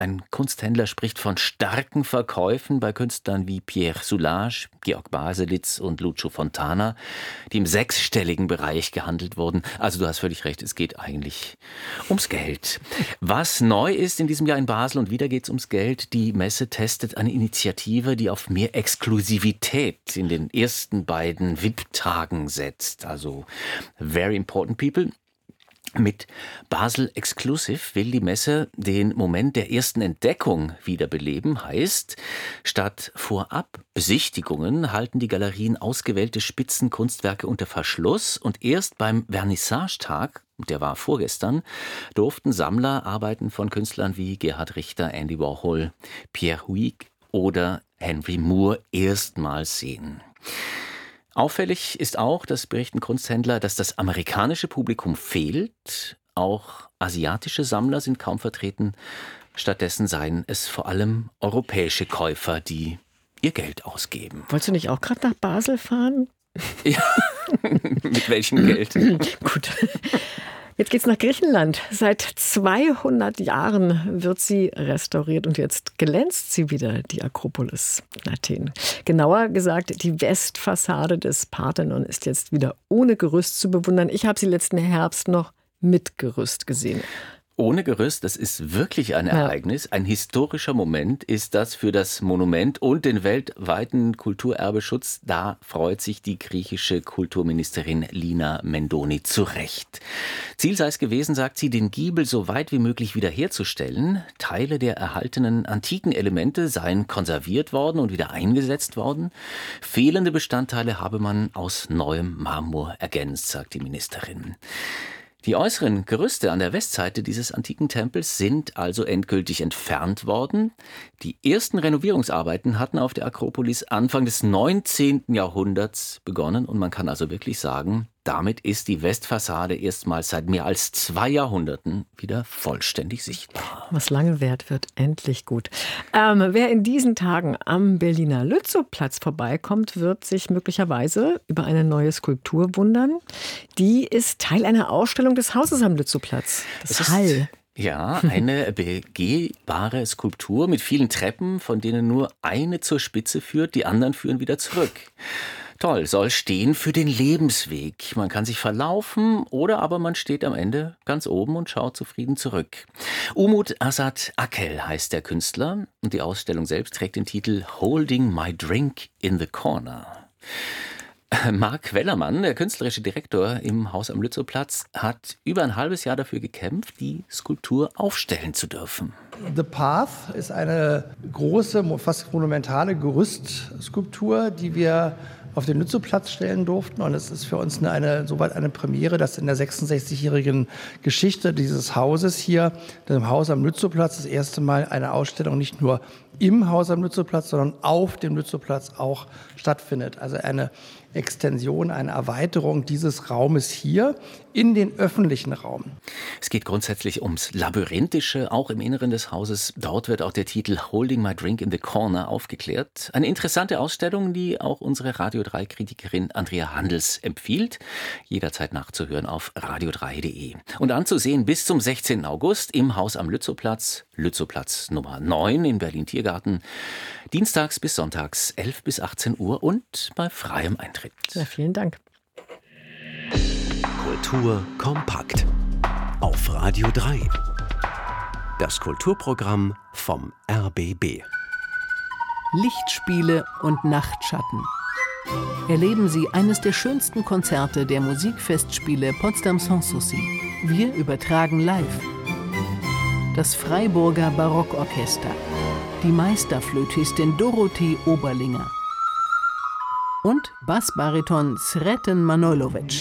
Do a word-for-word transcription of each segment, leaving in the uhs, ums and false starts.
Ein Kunsthändler spricht von starken Verkäufen bei Künstlern wie Pierre Soulages, Georg Baselitz und Lucio Fontana, die im sechsstelligen Bereich gehandelt wurden. Also du hast völlig recht, es geht eigentlich ums Geld. Was neu ist in diesem Jahr in Basel, und wieder geht es ums Geld, die Messe testet eine Initiative, die auf mehr Exklusivität in den ersten beiden V I P-Tagen setzt. Also Very Important People. Mit Basel Exclusive will die Messe den Moment der ersten Entdeckung wiederbeleben. Heißt, statt Vorab-Besichtigungen halten die Galerien ausgewählte Spitzenkunstwerke unter Verschluss und erst beim Vernissagetag, der war vorgestern, durften Sammler Arbeiten von Künstlern wie Gerhard Richter, Andy Warhol, Pierre Huyghe oder Henry Moore erstmals sehen. Auffällig ist auch, das berichten Kunsthändler, dass das amerikanische Publikum fehlt. Auch asiatische Sammler sind kaum vertreten. Stattdessen seien es vor allem europäische Käufer, die ihr Geld ausgeben. Wolltest du nicht auch gerade nach Basel fahren? Ja, mit welchem Geld? Gut. Jetzt geht's nach Griechenland. Seit zweihundert Jahren wird sie restauriert und jetzt glänzt sie wieder, die Akropolis in Athen. Genauer gesagt, die Westfassade des Parthenon ist jetzt wieder ohne Gerüst zu bewundern. Ich habe sie letzten Herbst noch mit Gerüst gesehen. Ohne Gerüst, das ist wirklich ein Ereignis. Ja. Ein historischer Moment ist das für das Monument und den weltweiten Kulturerbeschutz. Da freut sich die griechische Kulturministerin Lina Mendoni zu Recht. Ziel sei es gewesen, sagt sie, den Giebel so weit wie möglich wiederherzustellen. Teile der erhaltenen antiken Elemente seien konserviert worden und wieder eingesetzt worden. Fehlende Bestandteile habe man aus neuem Marmor ergänzt, sagt die Ministerin. Die äußeren Gerüste an der Westseite dieses antiken Tempels sind also endgültig entfernt worden. Die ersten Renovierungsarbeiten hatten auf der Akropolis Anfang des neunzehnten Jahrhunderts begonnen und man kann also wirklich sagen, damit ist die Westfassade erstmals seit mehr als zwei Jahrhunderten wieder vollständig sichtbar. Was lange währt, wird endlich gut. Ähm, wer in diesen Tagen am Berliner Lützowplatz vorbeikommt, wird sich möglicherweise über eine neue Skulptur wundern. Die ist Teil einer Ausstellung des Hauses am Lützowplatz. Das ist Hall. Ja, eine begehbare Skulptur mit vielen Treppen, von denen nur eine zur Spitze führt, die anderen führen wieder zurück. Toll, soll stehen für den Lebensweg. Man kann sich verlaufen oder aber man steht am Ende ganz oben und schaut zufrieden zurück. Umut Asad Akel heißt der Künstler und die Ausstellung selbst trägt den Titel Holding My Drink in the Corner. Marc Wellermann, der künstlerische Direktor im Haus am Lützowplatz, hat über ein halbes Jahr dafür gekämpft, die Skulptur aufstellen zu dürfen. The Path ist eine große, fast monumentale Gerüstskulptur, die wir auf den Lützowplatz stellen durften. Und es ist für uns eine, eine, soweit eine Premiere, dass in der sechsundsechzigjährigen Geschichte dieses Hauses hier, dem Haus am Lützowplatz, das erste Mal eine Ausstellung nicht nur im Haus am Lützowplatz, sondern auf dem Lützowplatz auch stattfindet. Also eine Extension, eine Erweiterung dieses Raumes hier in den öffentlichen Raum. Es geht grundsätzlich ums Labyrinthische, auch im Inneren des Hauses. Dort wird auch der Titel Holding My Drink in the Corner aufgeklärt. Eine interessante Ausstellung, die auch unsere Radio drei Kritikerin Andrea Handels empfiehlt. Jederzeit nachzuhören auf radio drei punkt de. Und anzusehen bis zum sechzehnten August im Haus am Lützowplatz, Lützowplatz Nummer neun in Berlin-Tiergarten. Dienstags bis sonntags elf bis achtzehn Uhr und bei freiem Eintritt. Ja, vielen Dank. Kultur kompakt auf Radio drei. Das Kulturprogramm vom R B B. Lichtspiele und Nachtschatten. Erleben Sie eines der schönsten Konzerte der Musikfestspiele Potsdam Sanssouci. Wir übertragen live. Das Freiburger Barockorchester. Die Meisterflötistin Dorothee Oberlinger. Und Bassbariton Sreten Manojlovic.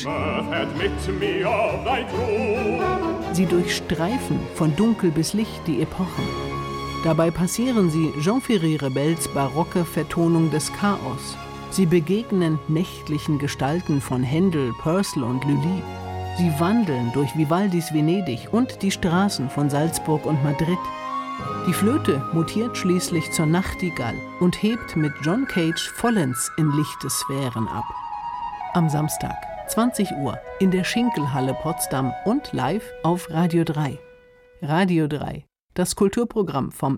Sie durchstreifen von Dunkel bis Licht die Epochen. Dabei passieren sie Jean-Ferry Rebels barocke Vertonung des Chaos. Sie begegnen nächtlichen Gestalten von Händel, Purcell und Lully. Sie wandeln durch Vivaldis Venedig und die Straßen von Salzburg und Madrid. Die Flöte mutiert schließlich zur Nachtigall und hebt mit John Cage vollends in lichte Sphären ab. Am Samstag, zwanzig Uhr, in der Schinkelhalle Potsdam und live auf Radio drei. Radio drei, das Kulturprogramm vom